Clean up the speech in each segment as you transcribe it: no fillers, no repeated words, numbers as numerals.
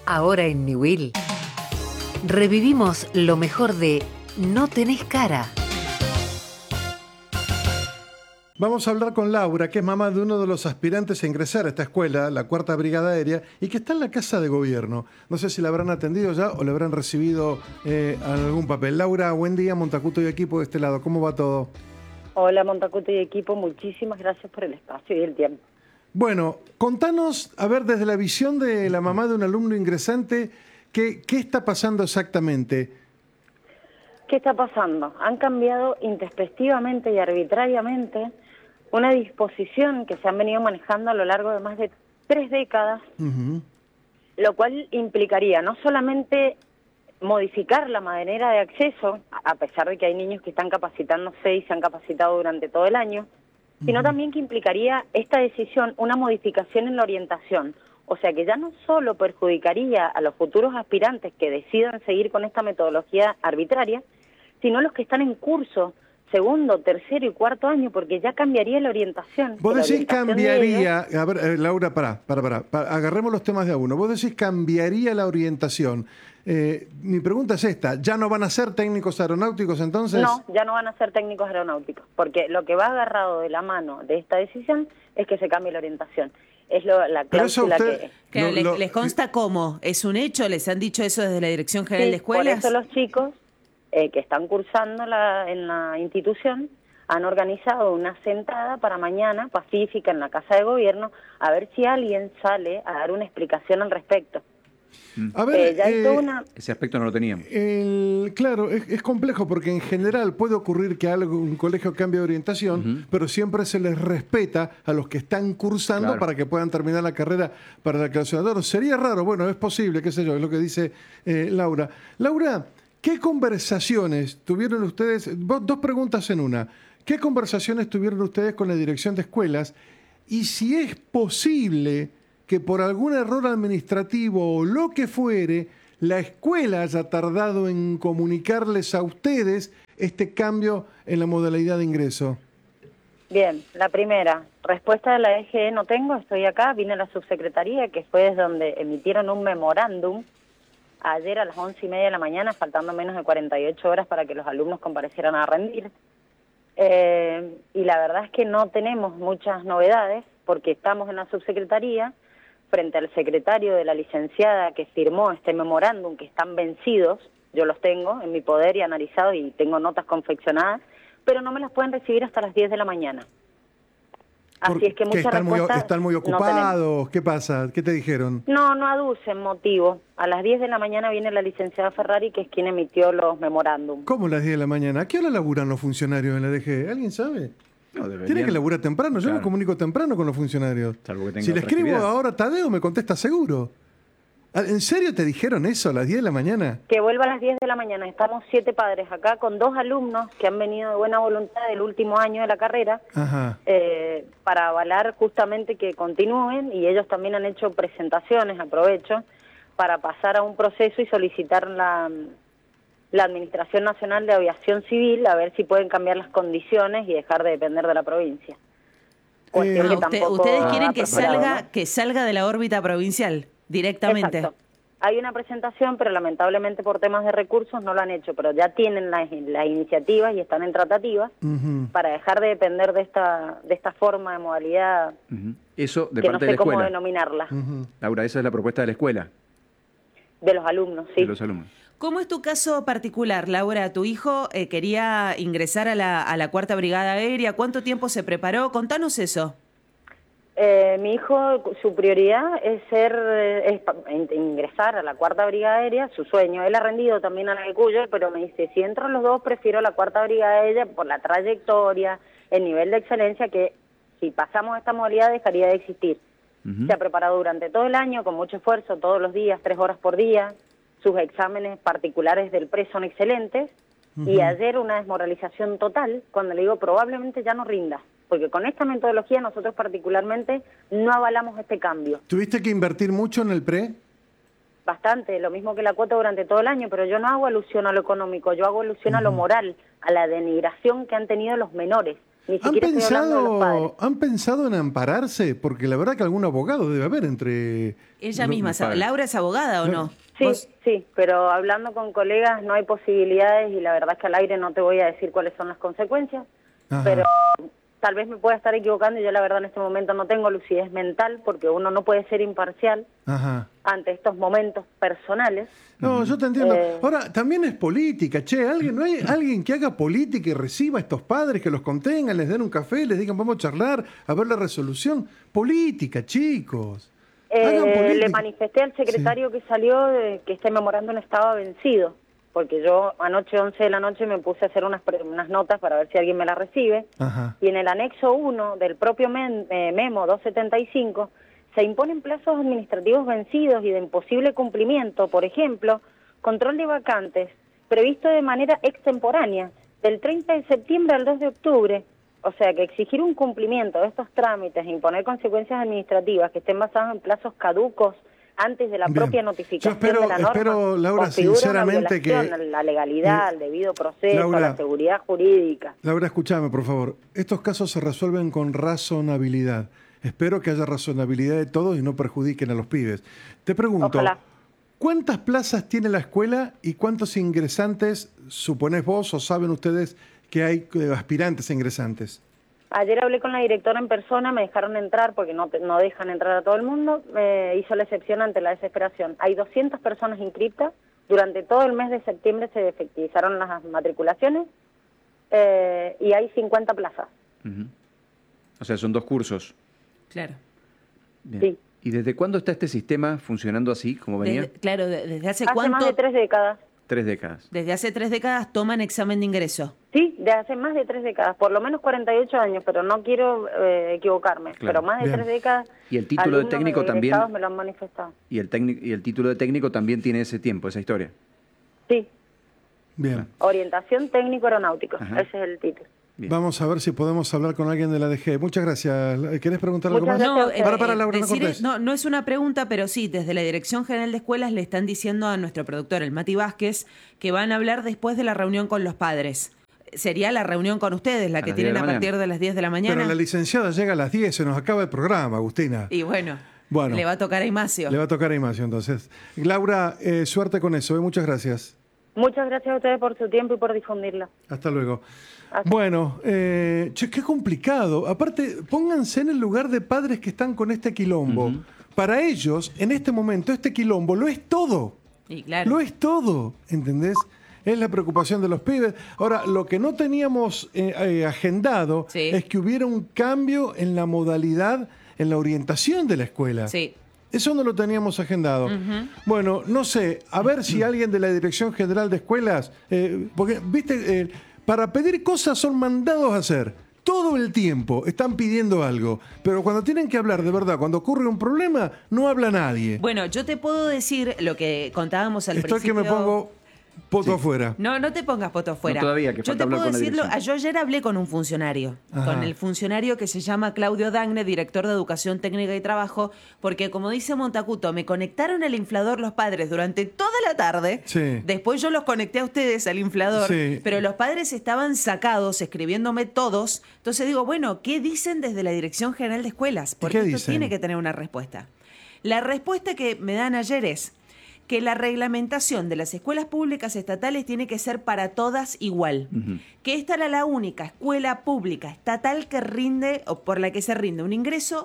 Ahora en Newell revivimos lo mejor de No tenés cara. Vamos a hablar con Laura, que es mamá de uno de los aspirantes a ingresar a esta escuela, la Cuarta Brigada Aérea, y que está en la Casa de Gobierno. No sé si la habrán atendido ya o le habrán recibido algún papel. Laura, buen día, Montacuto y equipo de este lado. ¿Cómo va todo? Hola, Montacuto y equipo. Muchísimas gracias por el espacio y el tiempo. Bueno, contanos, a ver, desde la visión de la mamá de un alumno ingresante, ¿qué está pasando exactamente? ¿Qué está pasando? Han cambiado intempestivamente y arbitrariamente una disposición que se han venido manejando a lo largo de más de 3 décadas, lo cual implicaría no solamente modificar la manera de acceso, a pesar de que hay niños que están capacitándose y se han capacitado durante todo el año, sino también que implicaría esta decisión una modificación en la orientación. O sea que ya no solo perjudicaría a los futuros aspirantes que decidan seguir con esta metodología arbitraria, sino los que están en curso, segundo, tercero y cuarto año, porque ya cambiaría la orientación. Vos decís cambiaría, a ver, Laura, pará, agarremos los temas de a uno. Vos decís cambiaría la orientación. Mi pregunta es esta, ¿ya no van a ser técnicos aeronáuticos entonces? No, ya no van a ser técnicos aeronáuticos, porque lo que va agarrado de la mano de esta decisión es que se cambie la orientación. Es la cláusula ¿Les consta cómo? ¿Es un hecho? ¿Les han dicho eso desde la Dirección General de Escuelas? Por eso los chicos que están cursando en la institución han organizado una sentada para mañana, pacífica, en la Casa de Gobierno, a ver si alguien sale a dar una explicación al respecto. A ver, ese aspecto no lo teníamos. Claro, es complejo porque en general puede ocurrir que un colegio cambie de orientación, pero siempre se les respeta a los que están cursando para que puedan terminar la carrera para la clausura. Sería raro, bueno, es posible, qué sé yo, es lo que dice Laura. Laura, ¿qué conversaciones tuvieron ustedes? Dos preguntas en una. ¿Qué conversaciones tuvieron ustedes con la dirección de escuelas? Y si es posible que por algún error administrativo o lo que fuere, la escuela haya tardado en comunicarles a ustedes este cambio en la modalidad de ingreso. Bien, la primera, respuesta de la EGE no tengo, estoy acá, vine a la subsecretaría, que fue desde donde emitieron un memorándum ayer a las 11:30 de la mañana, faltando menos de 48 horas para que los alumnos comparecieran a rendir. Y la verdad es que no tenemos muchas novedades, porque estamos en la subsecretaría, frente al secretario de la licenciada que firmó este memorándum, que están vencidos, yo los tengo en mi poder y analizados y tengo notas confeccionadas, pero no me las pueden recibir hasta las 10 de la mañana. Así es que muchas respuestas ¿Están muy ocupados? ¿Qué pasa? ¿Qué te dijeron? No aducen motivo. A las 10 de la mañana viene la licenciada Ferrari, que es quien emitió los memorándums. ¿Cómo a las 10 de la mañana? ¿A qué hora laburan los funcionarios en la DG? ¿Alguien sabe? No, tiene que laburar temprano, yo me comunico temprano con los funcionarios. Si le escribo ahora Tadeo me contesta seguro. ¿En serio te dijeron eso a las 10 de la mañana? Que vuelva a las 10 de la mañana. Estamos 7 padres acá con 2 alumnos que han venido de buena voluntad del último año de la carrera para avalar justamente que continúen, y ellos también han hecho presentaciones, aprovecho, para pasar a un proceso y solicitar la Administración Nacional de Aviación Civil, a ver si pueden cambiar las condiciones y dejar de depender de la provincia. Ustedes quieren que salga de la órbita provincial directamente. Exacto. Hay una presentación, pero lamentablemente por temas de recursos no lo han hecho, pero ya tienen las iniciativas y están en tratativas para dejar de depender de esta forma de modalidad. Eso de que parte no sé de la cómo escuela. denominarla. Laura, esa es la propuesta de la escuela. De los alumnos, sí. De los alumnos. ¿Cómo es tu caso particular, Laura? Tu hijo quería ingresar a la Cuarta Brigada Aérea. ¿Cuánto tiempo se preparó? Contanos eso. Mi hijo, su prioridad es ingresar a la Cuarta Brigada Aérea, su sueño. Él ha rendido también a la de Cuyo, pero me dice, si entro los dos, prefiero la Cuarta Brigada Aérea por la trayectoria, el nivel de excelencia, que si pasamos esta modalidad dejaría de existir. Se ha preparado durante todo el año, con mucho esfuerzo, todos los días, 3 horas por día. Sus exámenes particulares del PRE son excelentes, y ayer una desmoralización total, cuando le digo probablemente ya no rinda, porque con esta metodología nosotros particularmente no avalamos este cambio. ¿Tuviste que invertir mucho en el PRE? Bastante, lo mismo que la cuota durante todo el año, pero yo no hago alusión a lo económico, yo hago alusión a lo moral, a la denigración que han tenido los menores. Ni siquiera estoy hablando de los padres. ¿Han pensado en ampararse? Porque la verdad que algún abogado debe haber entre... Ella misma, ¿Laura es abogada o no? Sí, pero hablando con colegas no hay posibilidades y la verdad es que al aire no te voy a decir cuáles son las consecuencias, Ajá. pero tal vez me pueda estar equivocando y yo la verdad en este momento no tengo lucidez mental porque uno no puede ser imparcial Ajá. ante estos momentos personales. No, yo te entiendo. Ahora, también es política, ¿no hay alguien que haga política y reciba a estos padres, que los contengan, les den un café, les digan vamos a charlar, a ver la resolución? Política, chicos. Hagan política. Le manifesté al secretario que salió que este memorándum estaba vencido, porque yo anoche 11 de la noche me puse a hacer unas notas para ver si alguien me las recibe. Ajá. Y en el anexo 1 del propio memo 275 se imponen plazos administrativos vencidos y de imposible cumplimiento, por ejemplo, control de vacantes previsto de manera extemporánea del 30 de septiembre al 2 de octubre. O sea que exigir un cumplimiento de estos trámites e imponer consecuencias administrativas que estén basadas en plazos caducos antes de la propia notificación de la norma, espero, Laura, configura sinceramente, una violación a la legalidad, al debido proceso, Laura, a la seguridad jurídica. Laura, escúchame, por favor. Estos casos se resuelven con razonabilidad. Espero que haya razonabilidad de todos y no perjudiquen a los pibes. Te pregunto, Ojalá. ¿Cuántas plazas tiene la escuela y cuántos ingresantes suponés vos o saben ustedes que hay aspirantes e ingresantes? Ayer hablé con la directora en persona, me dejaron entrar porque no dejan entrar a todo el mundo, hizo la excepción ante la desesperación. Hay 200 personas inscriptas, durante todo el mes de septiembre se efectivizaron las matriculaciones y hay 50 plazas. O sea, son 2 cursos. Claro. Bien. Sí. ¿Y desde cuándo está este sistema funcionando así, como venía? ¿Desde hace Hace cuánto? más de 3 décadas. 3 décadas. Desde hace 3 décadas toman examen de ingreso. Sí, de hace más de 3 décadas, por lo menos 48 años, pero no quiero equivocarme, Claro. pero más de Bien. 3 décadas. ¿Y el título de alumnos técnico también? egresados me lo han manifestado. ¿Y el título de técnico también tiene ese tiempo, esa historia? Sí, Bien. orientación técnico aeronáutico, Ajá. ese es el título. Bien. Vamos a ver si podemos hablar con alguien de la DG. Muchas gracias. ¿Querés preguntar algo Muchas más? gracias. Para, Laura, no cortés. no es una pregunta, pero sí, desde la Dirección General de Escuelas le están diciendo a nuestro productor, el Mati Vázquez, que van a hablar después de la reunión con los padres. Sería la reunión con ustedes, la que las 10 tienen de a la partir mañana. de las 10 de la mañana. Pero la licenciada llega a las 10, se nos acaba el programa, Agustina. Y bueno, Bueno. le va a tocar a Imacio. Le va a tocar a Imacio, entonces. Laura, suerte con eso. Muchas gracias. Muchas gracias a ustedes por su tiempo y por difundirlo. Hasta luego. Hasta- Bueno, qué complicado. Aparte, pónganse en el lugar de padres que están con este quilombo. Para ellos, en este momento, este quilombo lo es todo. Y claro. Lo es todo, ¿entendés? Es la preocupación de los pibes. Ahora, lo que no teníamos agendado Sí. es que hubiera un cambio en la modalidad, en la orientación de la escuela. Sí. Eso no lo teníamos agendado. Bueno, no sé, a ver si alguien de la Dirección General de Escuelas, porque, viste, para pedir cosas son mandados a hacer. Todo el tiempo están pidiendo algo, pero cuando tienen que hablar de verdad, cuando ocurre un problema, no habla nadie. Bueno, yo te puedo decir lo que contábamos al Estoy principio. que me pongo poto afuera. No te pongas poto fuera. No, todavía, que yo falta te hablar puedo con la decirlo. dirección. Yo ayer hablé con un funcionario, Ajá. con el funcionario que se llama Claudio Dagne, director de Educación Técnica y Trabajo, porque como dice Montacuto, me conectaron al inflador los padres durante toda la tarde. Sí. Después yo los conecté a ustedes al inflador, Sí. pero los padres estaban sacados, escribiéndome todos. Entonces digo, bueno, ¿qué dicen desde la Dirección General de Escuelas? Porque qué esto dicen? tiene que tener una respuesta. La respuesta que me dan ayer es que la reglamentación de las escuelas públicas estatales tiene que ser para todas igual. Que esta era la única escuela pública estatal que rinde, o por la que se rinde un ingreso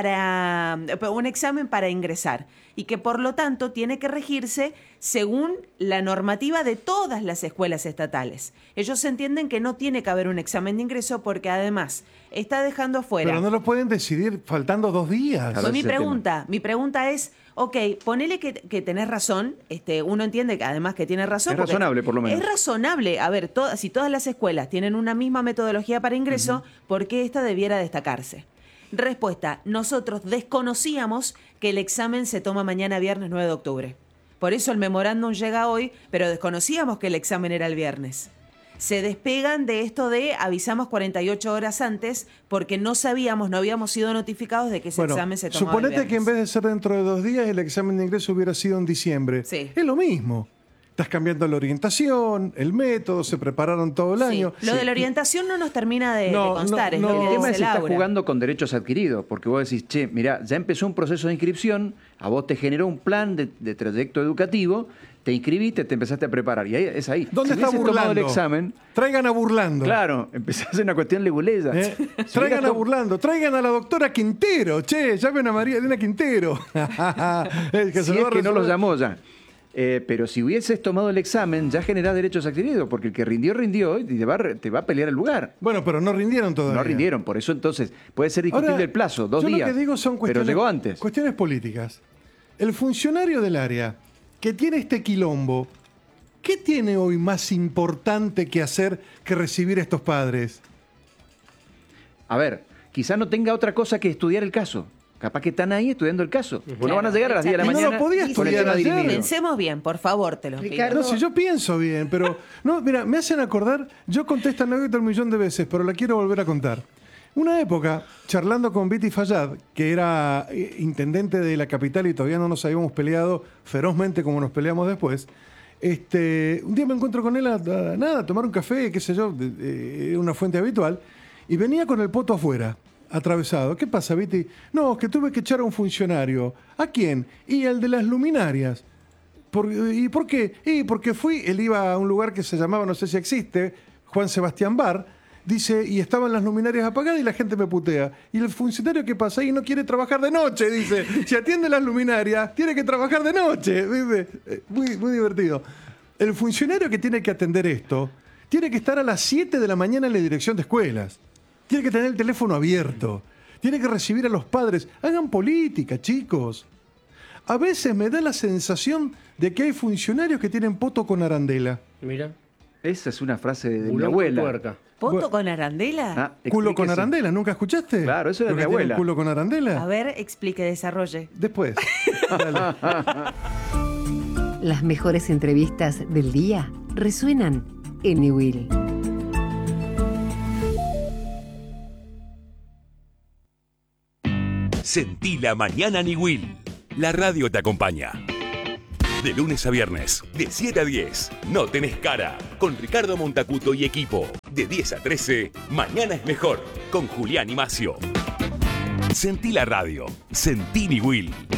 para un examen para ingresar. Y que por lo tanto tiene que regirse según la normativa de todas las escuelas estatales. Ellos entienden que no tiene que haber un examen de ingreso porque además está dejando afuera. Pero no lo pueden decidir faltando 2 días. Claro. Pues mi ese es el pregunta es, ok, ponele que tenés razón, uno entiende que además que tiene razón. Es porque razonable, por lo menos. Es razonable, a ver, si todas las escuelas tienen una misma metodología para ingreso, ¿por qué esta debiera destacarse? Respuesta, nosotros desconocíamos que el examen se toma mañana viernes 9 de octubre. Por eso el memorándum llega hoy, pero desconocíamos que el examen era el viernes. Se despegan de esto de avisamos 48 horas antes porque no sabíamos, no habíamos sido notificados de que ese examen se tomaba el suponete que en viernes. vez de ser dentro de 2 días, el examen de ingreso hubiera sido en diciembre. Sí. Es lo mismo. Estás cambiando la orientación, el método, se prepararon todo el año. Lo de la orientación no nos termina de constar. El tema es si estás jugando con derechos adquiridos, porque vos decís, che, mirá, ya empezó un proceso de inscripción, a vos te generó un plan de trayecto educativo, te inscribiste, te empezaste a preparar. Y ahí es ahí. ¿Dónde está Burlando? Tomado el examen, traigan a Burlando. Claro, empezás en una cuestión leguleya. Traigan a Burlando, traigan a la doctora Quintero. Che, llamen a María Elena Quintero. Si es que no lo llamó ya. Pero si hubieses tomado el examen, ya generás derechos adquiridos, porque el que rindió y te va a pelear el lugar. Bueno, pero no rindieron todavía. No rindieron, por eso entonces puede ser discutible Ahora, el plazo, 2 yo días. Lo que digo son pero llegó antes. Cuestiones políticas. El funcionario del área que tiene este quilombo, ¿qué tiene hoy más importante que hacer que recibir a estos padres? A ver, quizá no tenga otra cosa que estudiar el caso. Capaz que están ahí estudiando el caso. Pues no van a llegar a las 10 de la mañana. No lo podía estudiar ayer. Pensemos bien, por favor, te lo pido. No, si yo pienso bien, pero... No, mira, me hacen acordar... Yo conté esta anécdota 1.000.000 de veces, pero la quiero volver a contar. Una época, charlando con Viti Fayad, que era intendente de la capital y todavía no nos habíamos peleado ferozmente como nos peleamos después, un día me encuentro con él a tomar un café, qué sé yo, una fuente habitual, y venía con el poto afuera, atravesado. ¿Qué pasa, Viti? No, es que tuve que echar a un funcionario. ¿A quién? Y al de las luminarias. ¿Y por qué? Y porque él iba a un lugar que se llamaba, no sé si existe, Juan Sebastián Bar, dice, y estaban las luminarias apagadas y la gente me putea. Y el funcionario que pasa ahí no quiere trabajar de noche, dice. Si atiende las luminarias, tiene que trabajar de noche. Dice. Muy, muy divertido. El funcionario que tiene que atender esto, tiene que estar a las 7 de la mañana en la dirección de escuelas. Tiene que tener el teléfono abierto. Tiene que recibir a los padres. Hagan política, chicos. A veces me da la sensación de que hay funcionarios que tienen poto con arandela. Mira. Esa es una frase de mi abuela. ¿Poto con arandela? Culo con arandela, ¿nunca escuchaste? Claro, eso es de mi abuela. ¿Culo con arandela? A ver, explique, desarrolle. Después. Dale. Las mejores entrevistas del día resuenan en Niwil. Sentí la mañana Niwil. La radio te acompaña. De lunes a viernes, de 7 a 10, No Tenés Cara, con Ricardo Montacuto y equipo. De 10 a 13, Mañana es Mejor, con Julián y Macio. Sentí la radio, sentí Niwil.